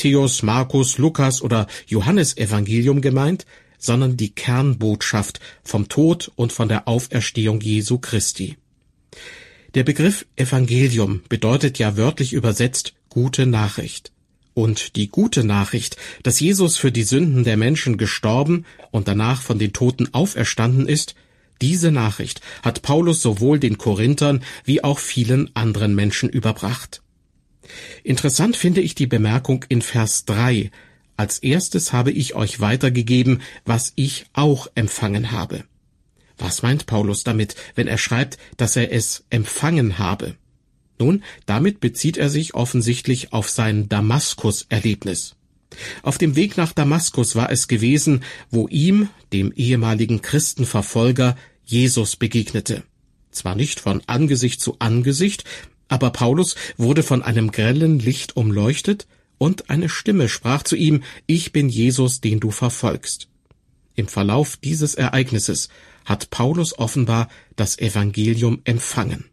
Matthäus, Markus, Lukas oder Johannesevangelium gemeint, sondern die Kernbotschaft vom Tod und von der Auferstehung Jesu Christi. Der Begriff Evangelium bedeutet ja wörtlich übersetzt gute Nachricht. Und die gute Nachricht, dass Jesus für die Sünden der Menschen gestorben und danach von den Toten auferstanden ist, diese Nachricht hat Paulus sowohl den Korinthern wie auch vielen anderen Menschen überbracht. Interessant finde ich die Bemerkung in Vers 3. Als erstes habe ich euch weitergegeben, was ich auch empfangen habe. Was meint Paulus damit, wenn er schreibt, dass er es empfangen habe? Nun, damit bezieht er sich offensichtlich auf sein Damaskus-Erlebnis. Auf dem Weg nach Damaskus war es gewesen, wo ihm, dem ehemaligen Christenverfolger, Jesus begegnete. Zwar nicht von Angesicht zu Angesicht, aber Paulus wurde von einem grellen Licht umleuchtet und eine Stimme sprach zu ihm: Ich bin Jesus, den du verfolgst. Im Verlauf dieses Ereignisses hat Paulus offenbar das Evangelium empfangen.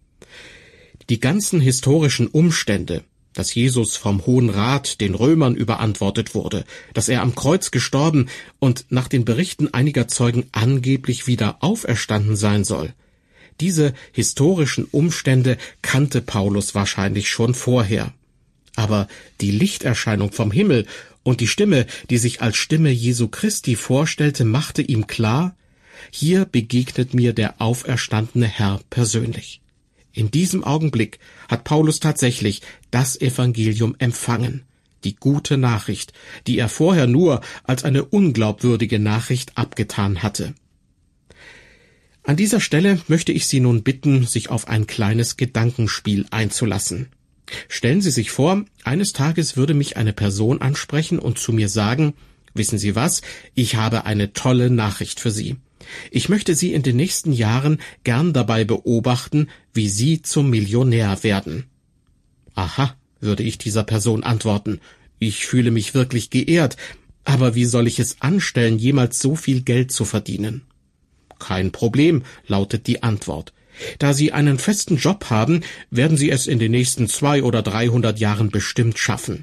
Die ganzen historischen Umstände, dass Jesus vom Hohen Rat den Römern überantwortet wurde, dass er am Kreuz gestorben und nach den Berichten einiger Zeugen angeblich wieder auferstanden sein soll, diese historischen Umstände kannte Paulus wahrscheinlich schon vorher. Aber die Lichterscheinung vom Himmel und die Stimme, die sich als Stimme Jesu Christi vorstellte, machte ihm klar: Hier begegnet mir der auferstandene Herr persönlich. In diesem Augenblick hat Paulus tatsächlich das Evangelium empfangen, die gute Nachricht, die er vorher nur als eine unglaubwürdige Nachricht abgetan hatte. An dieser Stelle möchte ich Sie nun bitten, sich auf ein kleines Gedankenspiel einzulassen. Stellen Sie sich vor, eines Tages würde mich eine Person ansprechen und zu mir sagen: Wissen Sie was, ich habe eine tolle Nachricht für Sie. Ich möchte Sie in den nächsten Jahren gern dabei beobachten, wie Sie zum Millionär werden. Aha, würde ich dieser Person antworten, ich fühle mich wirklich geehrt, aber wie soll ich es anstellen, jemals so viel Geld zu verdienen? Kein Problem, lautet die Antwort. Da Sie einen festen Job haben, werden Sie es in den nächsten 200 oder 300 Jahren bestimmt schaffen.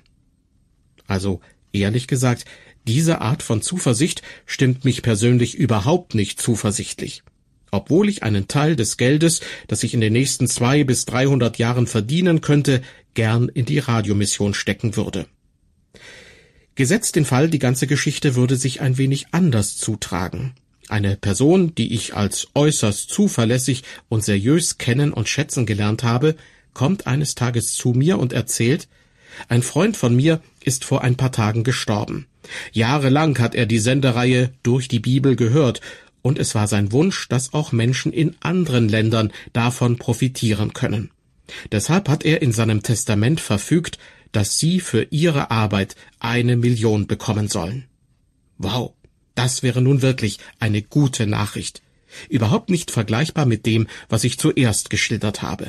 Also, ehrlich gesagt, diese Art von Zuversicht stimmt mich persönlich überhaupt nicht zuversichtlich. Obwohl ich einen Teil des Geldes, das ich in den nächsten 200 bis 300 Jahren verdienen könnte, gern in die Radiomission stecken würde. Gesetzt den Fall, die ganze Geschichte würde sich ein wenig anders zutragen. Eine Person, die ich als äußerst zuverlässig und seriös kennen und schätzen gelernt habe, kommt eines Tages zu mir und erzählt: Ein Freund von mir ist vor ein paar Tagen gestorben. Jahrelang hat er die Sendereihe Durch die Bibel gehört, und es war sein Wunsch, dass auch Menschen in anderen Ländern davon profitieren können. Deshalb hat er in seinem Testament verfügt, dass Sie für Ihre Arbeit 1 Million bekommen sollen. Wow, das wäre nun wirklich eine gute Nachricht. Überhaupt nicht vergleichbar mit dem, was ich zuerst geschildert habe.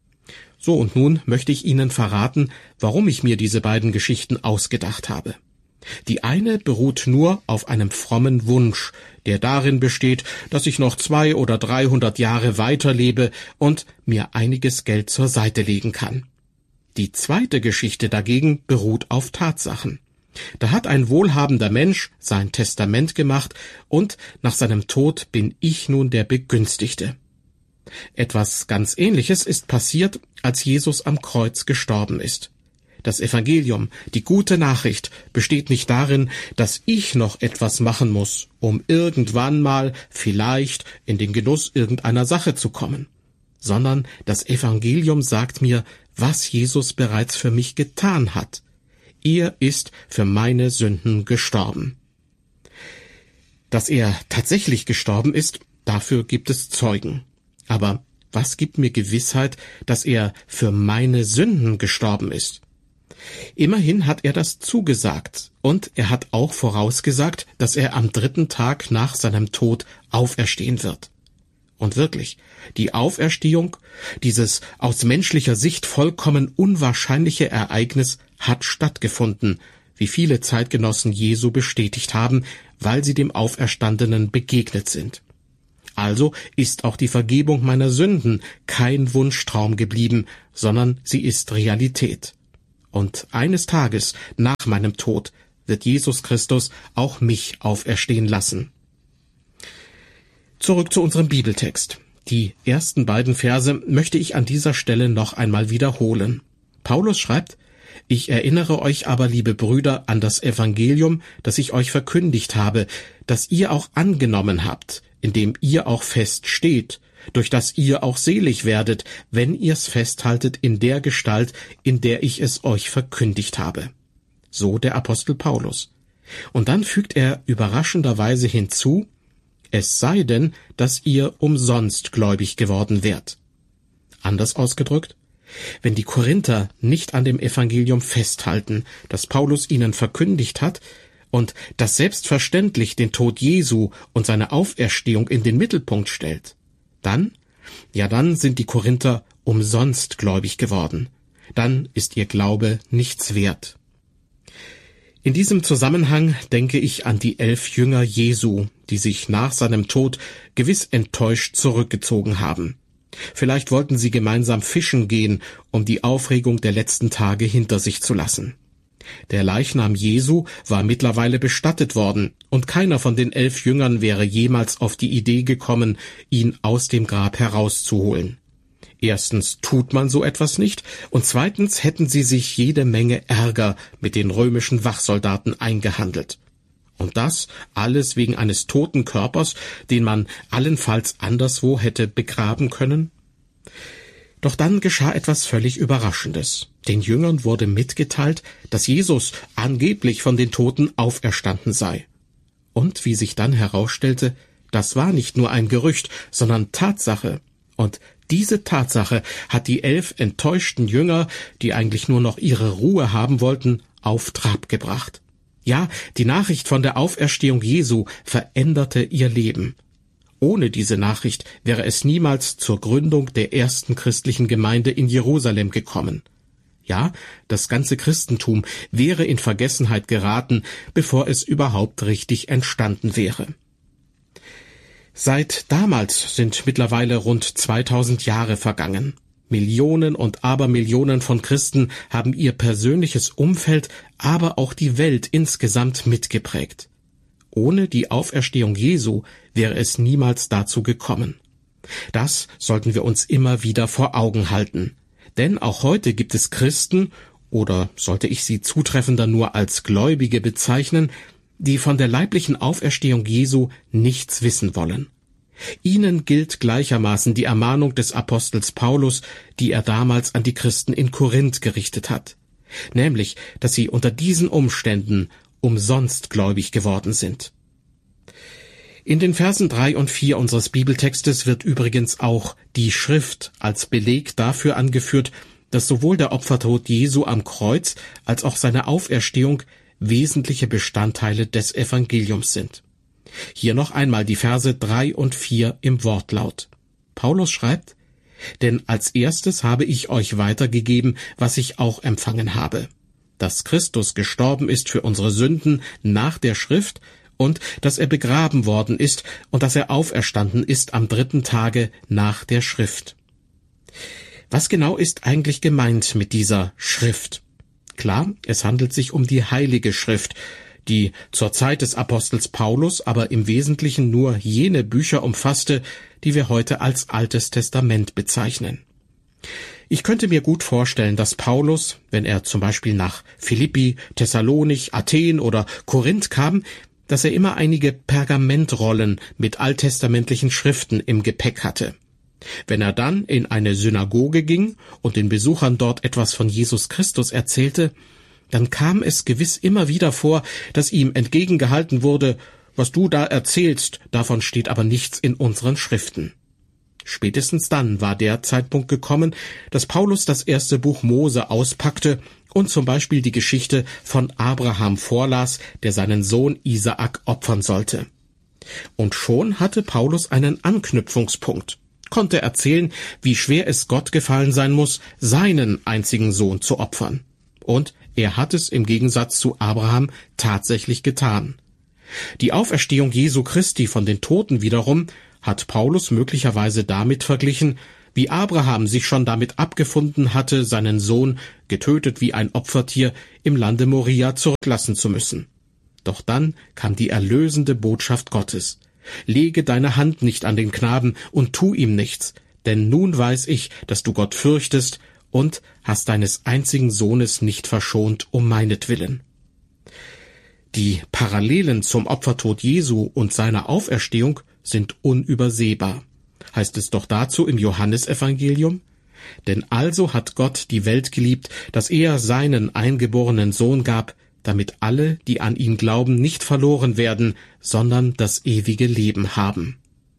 So, und nun möchte ich Ihnen verraten, warum ich mir diese beiden Geschichten ausgedacht habe. Die eine beruht nur auf einem frommen Wunsch, der darin besteht, dass ich noch 200 oder 300 Jahre weiterlebe und mir einiges Geld zur Seite legen kann. Die zweite Geschichte dagegen beruht auf Tatsachen. Da hat ein wohlhabender Mensch sein Testament gemacht und nach seinem Tod bin ich nun der Begünstigte. Etwas ganz Ähnliches ist passiert, als Jesus am Kreuz gestorben ist. Das Evangelium, die gute Nachricht, besteht nicht darin, dass ich noch etwas machen muss, um irgendwann mal vielleicht in den Genuss irgendeiner Sache zu kommen, sondern das Evangelium sagt mir, was Jesus bereits für mich getan hat. Er ist für meine Sünden gestorben. Dass er tatsächlich gestorben ist, dafür gibt es Zeugen. Aber was gibt mir Gewissheit, dass er für meine Sünden gestorben ist? Immerhin hat er das zugesagt, und er hat auch vorausgesagt, dass er am 3. Tag nach seinem Tod auferstehen wird. Und wirklich, die Auferstehung, dieses aus menschlicher Sicht vollkommen unwahrscheinliche Ereignis, hat stattgefunden, wie viele Zeitgenossen Jesu bestätigt haben, weil sie dem Auferstandenen begegnet sind. Also ist auch die Vergebung meiner Sünden kein Wunschtraum geblieben, sondern sie ist Realität. Und eines Tages, nach meinem Tod, wird Jesus Christus auch mich auferstehen lassen. Zurück zu unserem Bibeltext. Die ersten beiden Verse möchte ich an dieser Stelle noch einmal wiederholen. Paulus schreibt: Ich erinnere euch aber, liebe Brüder, an das Evangelium, das ich euch verkündigt habe, das ihr auch angenommen habt, in dem ihr auch fest steht, durch das ihr auch selig werdet, wenn ihr's festhaltet in der Gestalt, in der ich es euch verkündigt habe. So der Apostel Paulus. Und dann fügt er überraschenderweise hinzu: Es sei denn, dass ihr umsonst gläubig geworden wärt. Anders ausgedrückt: Wenn die Korinther nicht an dem Evangelium festhalten, das Paulus ihnen verkündigt hat, und das selbstverständlich den Tod Jesu und seine Auferstehung in den Mittelpunkt stellt, dann sind die Korinther umsonst gläubig geworden. Dann ist ihr Glaube nichts wert. In diesem Zusammenhang denke ich an die 11 Jünger Jesu, die sich nach seinem Tod gewiss enttäuscht zurückgezogen haben. Vielleicht wollten sie gemeinsam fischen gehen, um die Aufregung der letzten Tage hinter sich zu lassen. Der Leichnam Jesu war mittlerweile bestattet worden, und keiner von den 11 Jüngern wäre jemals auf die Idee gekommen, ihn aus dem Grab herauszuholen. Erstens tut man so etwas nicht, und zweitens hätten sie sich jede Menge Ärger mit den römischen Wachsoldaten eingehandelt. Und das alles wegen eines toten Körpers, den man allenfalls anderswo hätte begraben können? Doch dann geschah etwas völlig Überraschendes. Den Jüngern wurde mitgeteilt, dass Jesus angeblich von den Toten auferstanden sei. Und wie sich dann herausstellte, das war nicht nur ein Gerücht, sondern Tatsache. Und diese Tatsache hat die 11 enttäuschten Jünger, die eigentlich nur noch ihre Ruhe haben wollten, auf Trab gebracht. Ja, die Nachricht von der Auferstehung Jesu veränderte ihr Leben. Ohne diese Nachricht wäre es niemals zur Gründung der ersten christlichen Gemeinde in Jerusalem gekommen. Ja, das ganze Christentum wäre in Vergessenheit geraten, bevor es überhaupt richtig entstanden wäre. Seit damals sind mittlerweile rund 2000 Jahre vergangen. Millionen und Abermillionen von Christen haben ihr persönliches Umfeld, aber auch die Welt insgesamt mitgeprägt. Ohne die Auferstehung Jesu wäre es niemals dazu gekommen. Das sollten wir uns immer wieder vor Augen halten. Denn auch heute gibt es Christen, oder sollte ich sie zutreffender nur als Gläubige bezeichnen, die von der leiblichen Auferstehung Jesu nichts wissen wollen. Ihnen gilt gleichermaßen die Ermahnung des Apostels Paulus, die er damals an die Christen in Korinth gerichtet hat, nämlich, dass sie unter diesen Umständen umsonst gläubig geworden sind. In den Versen 3 und 4 unseres Bibeltextes wird übrigens auch die Schrift als Beleg dafür angeführt, dass sowohl der Opfertod Jesu am Kreuz als auch seine Auferstehung wesentliche Bestandteile des Evangeliums sind. Hier noch einmal die Verse 3 und 4 im Wortlaut. Paulus schreibt: Denn als erstes habe ich euch weitergegeben, was ich auch empfangen habe, dass Christus gestorben ist für unsere Sünden nach der Schrift und dass er begraben worden ist und dass er auferstanden ist am 3. Tage nach der Schrift. Was genau ist eigentlich gemeint mit dieser Schrift? Klar, es handelt sich um die Heilige Schrift, die zur Zeit des Apostels Paulus aber im Wesentlichen nur jene Bücher umfasste, die wir heute als Altes Testament bezeichnen. Ich könnte mir gut vorstellen, dass Paulus, wenn er zum Beispiel nach Philippi, Thessalonich, Athen oder Korinth kam, dass er immer einige Pergamentrollen mit alttestamentlichen Schriften im Gepäck hatte. Wenn er dann in eine Synagoge ging und den Besuchern dort etwas von Jesus Christus erzählte, dann kam es gewiss immer wieder vor, dass ihm entgegengehalten wurde: Was du da erzählst, davon steht aber nichts in unseren Schriften. Spätestens dann war der Zeitpunkt gekommen, dass Paulus das erste Buch Mose auspackte und zum Beispiel die Geschichte von Abraham vorlas, der seinen Sohn Isaak opfern sollte. Und schon hatte Paulus einen Anknüpfungspunkt, konnte erzählen, wie schwer es Gott gefallen sein muss, seinen einzigen Sohn zu opfern. Und er hat es im Gegensatz zu Abraham tatsächlich getan. Die Auferstehung Jesu Christi von den Toten wiederum hat Paulus möglicherweise damit verglichen, Wie Abraham sich schon damit abgefunden hatte, seinen Sohn, getötet wie ein Opfertier, im Lande Moria zurücklassen zu müssen. Doch dann kam die erlösende Botschaft Gottes. Lege deine Hand nicht an den Knaben und tu ihm nichts, denn nun weiß ich, dass du Gott fürchtest und hast deines einzigen Sohnes nicht verschont um meinetwillen. Die Parallelen zum Opfertod Jesu und seiner Auferstehung sind unübersehbar. Heißt es doch dazu im Johannesevangelium? Denn also hat Gott die Welt geliebt, dass er seinen eingeborenen Sohn gab, damit alle, die an ihn glauben, nicht verloren werden, sondern das ewige Leben haben.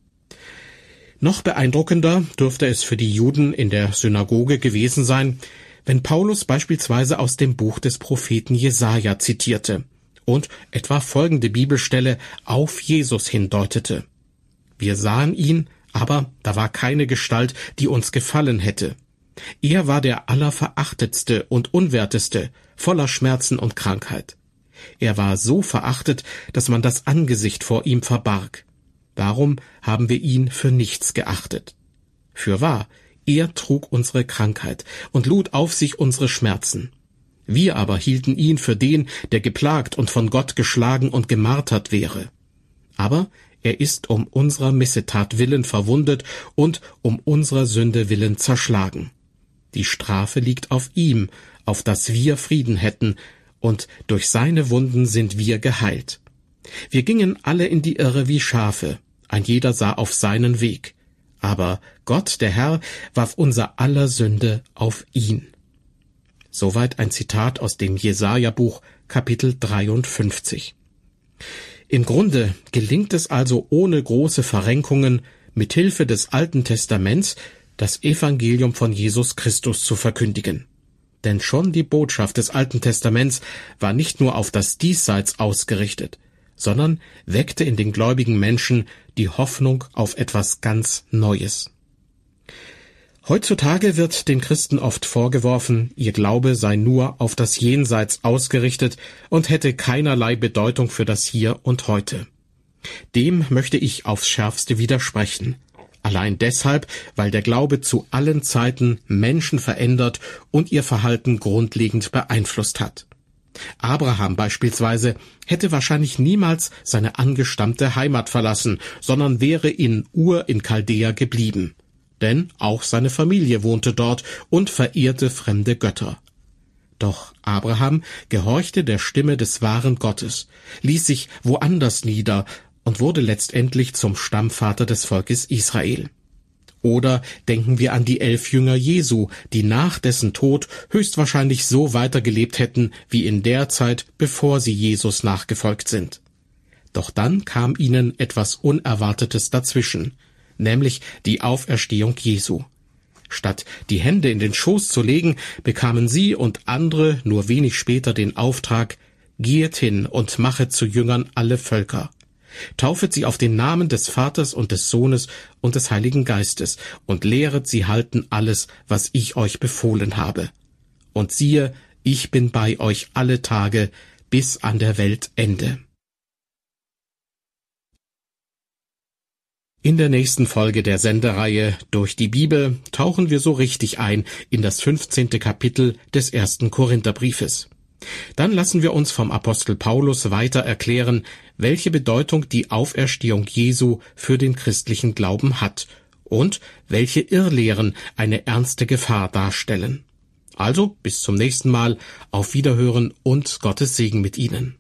Noch beeindruckender dürfte es für die Juden in der Synagoge gewesen sein, wenn Paulus beispielsweise aus dem Buch des Propheten Jesaja zitierte und etwa folgende Bibelstelle auf Jesus hindeutete. Wir sahen ihn, aber da war keine Gestalt, die uns gefallen hätte. Er war der Allerverachtetste und Unwerteste, voller Schmerzen und Krankheit. Er war so verachtet, dass man das Angesicht vor ihm verbarg. Darum haben wir ihn für nichts geachtet. Fürwahr, er trug unsere Krankheit und lud auf sich unsere Schmerzen. Wir aber hielten ihn für den, der geplagt und von Gott geschlagen und gemartert wäre. Aber er ist um unserer Missetat willen verwundet und um unserer Sünde willen zerschlagen. Die Strafe liegt auf ihm, auf dass wir Frieden hätten, und durch seine Wunden sind wir geheilt. Wir gingen alle in die Irre wie Schafe, ein jeder sah auf seinen Weg. Aber Gott, der Herr, warf unser aller Sünde auf ihn. Soweit ein Zitat aus dem Jesaja-Buch, Kapitel 53. Im Grunde gelingt es also ohne große Verrenkungen, mit Hilfe des Alten Testaments das Evangelium von Jesus Christus zu verkündigen. Denn schon die Botschaft des Alten Testaments war nicht nur auf das Diesseits ausgerichtet, sondern weckte in den gläubigen Menschen die Hoffnung auf etwas ganz Neues. Heutzutage wird den Christen oft vorgeworfen, ihr Glaube sei nur auf das Jenseits ausgerichtet und hätte keinerlei Bedeutung für das Hier und Heute. Dem möchte ich aufs Schärfste widersprechen. Allein deshalb, weil der Glaube zu allen Zeiten Menschen verändert und ihr Verhalten grundlegend beeinflusst hat. Abraham beispielsweise hätte wahrscheinlich niemals seine angestammte Heimat verlassen, sondern wäre in Ur in Chaldea geblieben. Denn auch seine Familie wohnte dort und verehrte fremde Götter. Doch Abraham gehorchte der Stimme des wahren Gottes, ließ sich woanders nieder und wurde letztendlich zum Stammvater des Volkes Israel. Oder denken wir an die 11 Jünger Jesu, die nach dessen Tod höchstwahrscheinlich so weitergelebt hätten wie in der Zeit, bevor sie Jesus nachgefolgt sind. Doch dann kam ihnen etwas Unerwartetes dazwischen, nämlich die Auferstehung Jesu. Statt die Hände in den Schoß zu legen, bekamen sie und andere nur wenig später den Auftrag: Gehet hin und machet zu Jüngern alle Völker. Taufet sie auf den Namen des Vaters und des Sohnes und des Heiligen Geistes und lehret sie halten alles, was ich euch befohlen habe. Und siehe, ich bin bei euch alle Tage bis an der Weltende. In der nächsten Folge der Sendereihe Durch die Bibel tauchen wir so richtig ein in das 15. Kapitel des 1. Korintherbriefes. Dann lassen wir uns vom Apostel Paulus weiter erklären, welche Bedeutung die Auferstehung Jesu für den christlichen Glauben hat und welche Irrlehren eine ernste Gefahr darstellen. Also bis zum nächsten Mal, auf Wiederhören und Gottes Segen mit Ihnen.